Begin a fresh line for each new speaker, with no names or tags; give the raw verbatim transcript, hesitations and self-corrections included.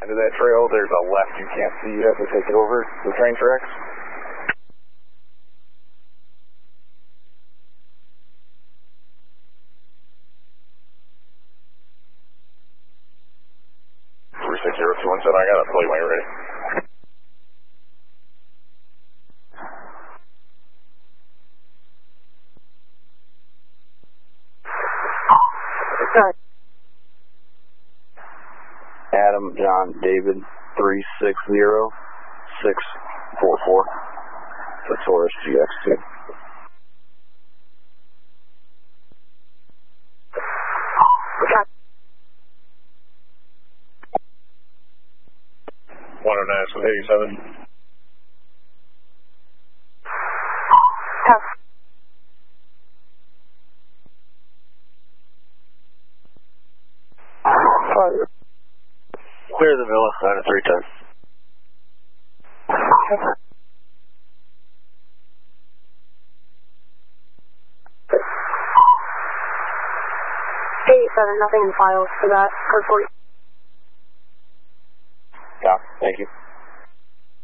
of that trail, there's a left you can't see. You have to take it over the train tracks. three six zero two one seven, I got a plate when you're ready.
Sorry.
Adam, John, David, three six zero six four four. The Taurus G X two. one oh nine, eighty-seven.
Tough.
Fire. Clear the villa, nine to three ten.
eight seven, nothing in files for that. Code forty.
Yeah, thank you.